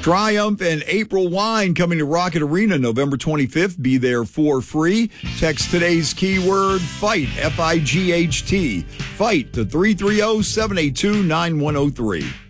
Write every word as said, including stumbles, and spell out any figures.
Triumph and April Wine coming to Rocket Arena November twenty-fifth. Be there for free. Text today's keyword FIGHT, F I G H T, FIGHT to three three zero, seven eight two, nine one zero three.